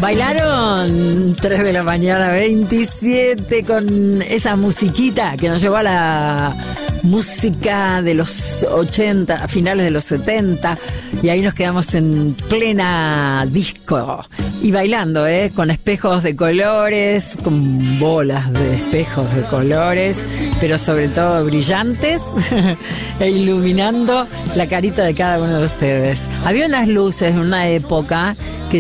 Bailaron 3 de la mañana, 27, con esa musiquita que nos llevó a la música de los 80, a finales de los 70, y ahí nos quedamos en plena disco. Y bailando, con espejos de colores, con bolas de espejos de colores, pero sobre todo brillantes, e iluminando la carita de cada uno de ustedes. Había unas luces en una época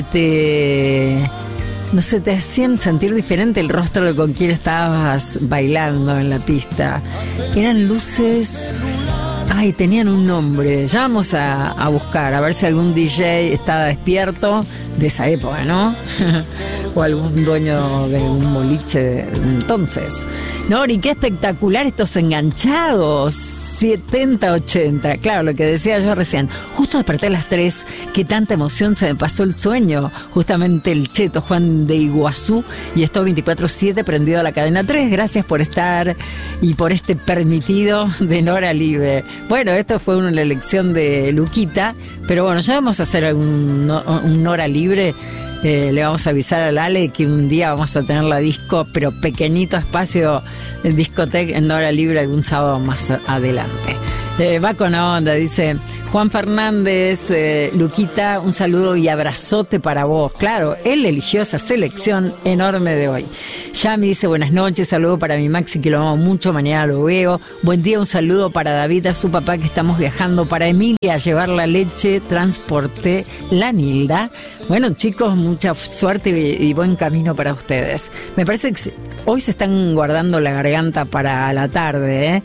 que no sé, te hacían sentir diferente el rostro de con quien estabas bailando en la pista. Eran luces... Ay, tenían un nombre. Ya vamos a buscar, a ver si algún DJ estaba despierto de esa época, ¿no? O algún dueño de un boliche de entonces. No, y qué espectacular estos enganchados. 70, 80. Claro, lo que decía yo recién. Justo desperté a las 3, que tanta emoción, se me pasó el sueño. Justamente el Cheto Juan de Iguazú, y estoy 24/7 prendido a la cadena 3. Gracias por estar y por este permitido de Nora Libre. Bueno, esto fue una elección de Luquita, pero bueno, ya vamos a hacer un Nora Libre. Le vamos a avisar al Ale que un día vamos a tener la disco, pero pequeñito espacio en discoteca en Hora Libre algún sábado más adelante. Va con onda, dice Juan Fernández, Luquita, un saludo y abrazote para vos. Claro, él eligió esa selección enorme de hoy. Yami dice buenas noches, saludo para mi Maxi que lo amo mucho, mañana lo veo. Buen día, un saludo para David, a su papá que estamos viajando para Emilia a llevar la leche, transporte la Nilda. Bueno chicos, mucha suerte y buen camino para ustedes. Me parece que hoy se están guardando la garganta para la tarde,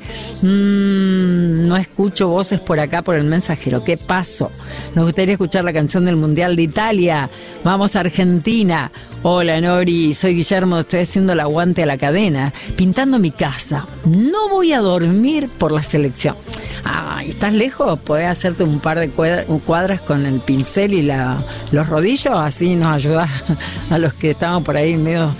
No escucho voces por acá por el mensajero. ¿Qué pasó? Nos gustaría escuchar la canción del Mundial de Italia. Vamos a Argentina. Hola Nori, soy Guillermo, estoy haciendo el aguante a la cadena, pintando mi casa. No voy a dormir por la selección. ¿Estás lejos? ¿Podés hacerte un par de cuadras con el pincel y los rodillos? Así nos ayudás a los que estamos por ahí medio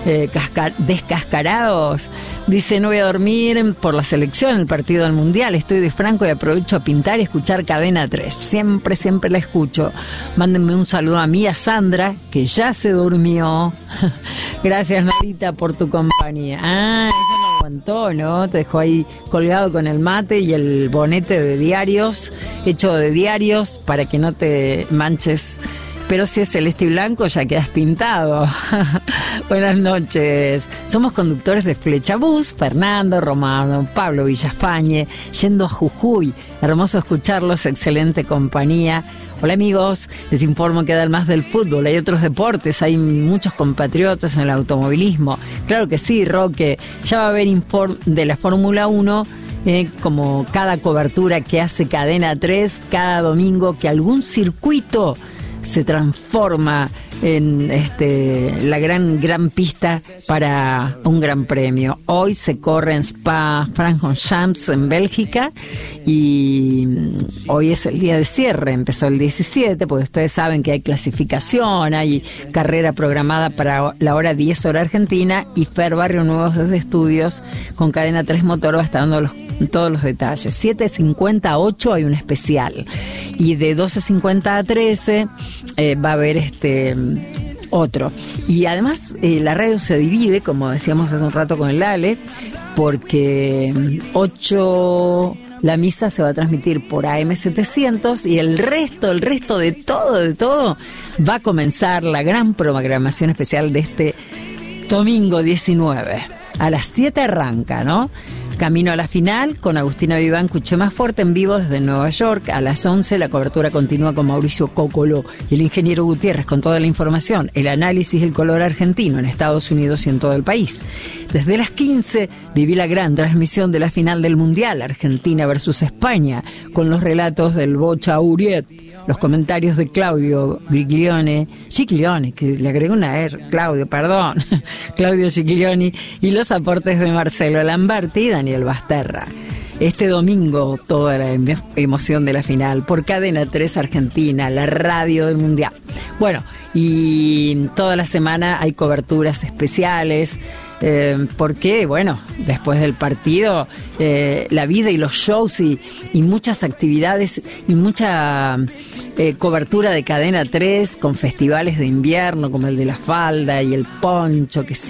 descascarados. Dice, no voy a dormir por la selección, el partido del Mundial. Estoy de Franco y aprovecho a pintar y escuchar Cadena 3. Siempre la escucho. Mándenme un saludo a mí, a Sandra, que ya se durmió. Gracias, Norita, por tu compañía. Ella no aguantó, ¿no? Te dejó ahí colgado con el mate y el bonete de diarios, hecho de diarios, para que no te manches. Pero si es celeste y blanco, ya quedas pintado. Buenas noches. Somos conductores de Flecha Bus, Fernando, Romano, Pablo Villafañe, yendo a Jujuy. Hermoso escucharlos, excelente compañía. Hola amigos, les informo que además del fútbol hay otros deportes, hay muchos compatriotas en el automovilismo. Claro que sí, Roque, ya va a haber de la Fórmula 1, como cada cobertura que hace Cadena 3, cada domingo que algún circuito se transforma en la gran pista para un gran premio. Hoy se corre en Spa-Francorchamps en Bélgica y hoy es el día de cierre, empezó el 17, porque ustedes saben que hay clasificación, hay carrera programada para la hora 10 hora argentina, y Fer Barrio Nuevo desde estudios con Cadena 3 Motor va a estar dando todos los detalles. 7:50 a 8 hay un especial, y de 12:50 a 13 va a haber otro. Y además la radio se divide, como decíamos hace un rato con el Ale, porque 8 la misa se va a transmitir por AM700 y el resto de todo va a comenzar la gran programación especial de este domingo 19. A las 7 arranca, ¿no? Camino a la final con Agustina Vivanco y Chema Forte en vivo desde Nueva York. A las 11 la cobertura continúa con Mauricio Cocolo y el ingeniero Gutiérrez con toda la información, el análisis del color argentino en Estados Unidos y en todo el país. Desde las 15 viví la gran transmisión de la final del Mundial, Argentina versus España, con los relatos del Bocha Uriet, los comentarios de Claudio Giglione, que le agregó una R, Claudio Giglioni, y los aportes de Marcelo Lamberti y Daniel Basterra. Este domingo toda la emoción de la final por Cadena 3 Argentina, la radio del Mundial. Bueno, y toda la semana hay coberturas especiales. porque, bueno, después del partido, la vida y los shows y muchas actividades y mucha cobertura de Cadena 3 con festivales de invierno como el de la falda y el poncho que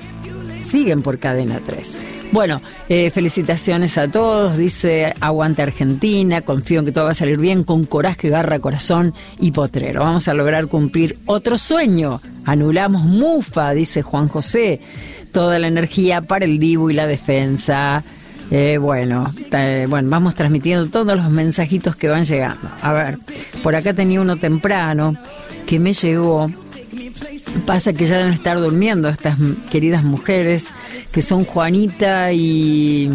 siguen por Cadena 3. Bueno, felicitaciones a todos, dice Aguante Argentina, confío en que todo va a salir bien, con coraje, garra, corazón y potrero. Vamos a lograr cumplir otro sueño, anulamos mufa, dice Juan José, toda la energía para el Dibu y la defensa. Bueno, vamos transmitiendo todos los mensajitos que van llegando. A ver, por acá tenía uno temprano que me llegó. Pasa que ya deben estar durmiendo estas queridas mujeres, que son Juanita y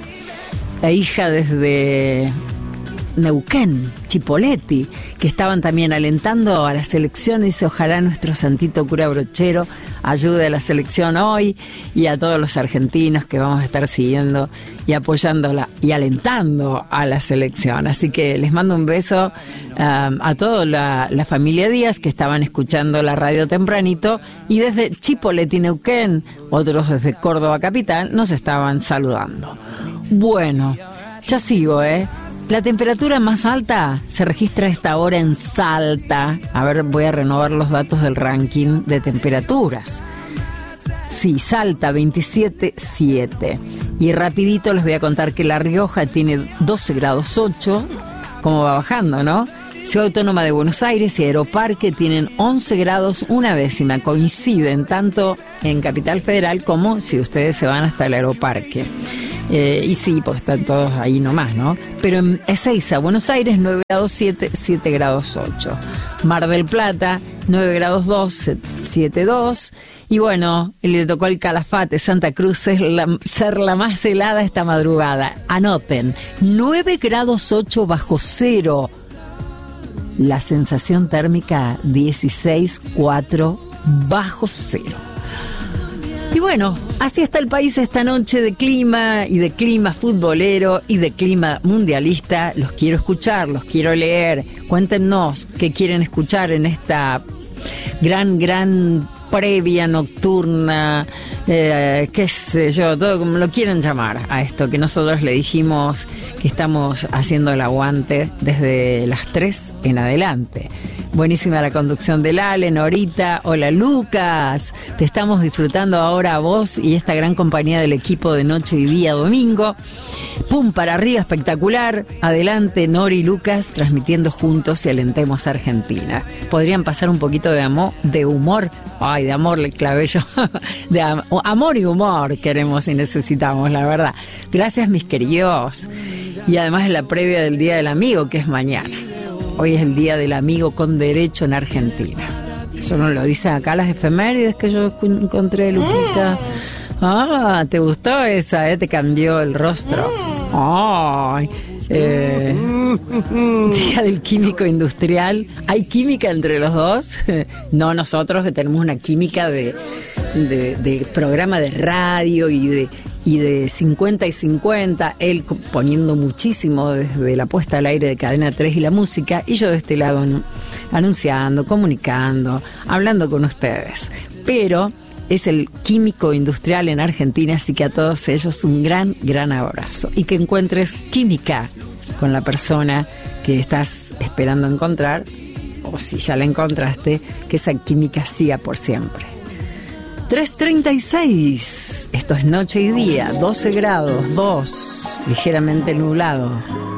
la hija desde Neuquén, Chipoleti, que estaban también alentando a la selección. Dice, ojalá nuestro santito cura Brochero ayude a la selección hoy y a todos los argentinos que vamos a estar siguiendo y apoyándola y alentando a la selección. Así que les mando un beso a toda la familia Díaz que estaban escuchando la radio tempranito, y desde Chipoleti, Neuquén, otros desde Córdoba capital, nos estaban saludando. Bueno, ya sigo, La temperatura más alta se registra a esta hora en Salta. A ver, voy a renovar los datos del ranking de temperaturas. Sí, Salta 27,7. Y rapidito les voy a contar que La Rioja tiene 12 grados 8. Cómo va bajando, ¿no? Ciudad Autónoma de Buenos Aires y Aeroparque tienen 11 grados una décima. Coinciden tanto en Capital Federal como si ustedes se van hasta el Aeroparque. Y sí, pues están todos ahí nomás, ¿no? Pero en Ezeiza, Buenos Aires, 9 grados 7, 7 grados 8. Mar del Plata, 9 grados 2, 7 2. Y bueno, le tocó al Calafate, Santa Cruz, ser la más helada esta madrugada. Anoten, 9 grados 8 bajo cero. La sensación térmica, 16,4 bajo cero. Y bueno, así está el país esta noche de clima y de clima futbolero y de clima mundialista. Los quiero escuchar, los quiero leer. Cuéntenos qué quieren escuchar en esta gran previa nocturna, qué sé yo, todo como lo quieran llamar a esto, que nosotros le dijimos que estamos haciendo el aguante desde las 3 en adelante. Buenísima la conducción del Ale, Norita. Hola Lucas, te estamos disfrutando ahora a vos y esta gran compañía del equipo de Noche y Día Domingo. Pum para arriba, espectacular. Adelante Nori y Lucas, transmitiendo juntos y alentemos a Argentina. Podrían pasar un poquito de humor. Ay, de amor le clavé yo. De amor y humor queremos y necesitamos, la verdad. Gracias mis queridos. Y además es la previa del Día del Amigo, que es mañana. Hoy es el Día del Amigo con Derecho en Argentina. Eso no lo dicen acá las efemérides que yo encontré, Lupita. Ah, ¿te gustó esa? Te cambió el rostro. Ay, Día del Químico Industrial. ¿Hay química entre los dos? No, nosotros que tenemos una química de programa de radio y de 50 y 50, él poniendo muchísimo desde la puesta al aire de Cadena 3 y la música, y yo de este lado anunciando, comunicando, hablando con ustedes. Pero es el químico industrial en Argentina, así que a todos ellos un gran abrazo. Y que encuentres química con la persona que estás esperando encontrar, o si ya la encontraste, que esa química siga por siempre. 3:36, esto es Noche y Día, 12 grados 2, ligeramente nublado.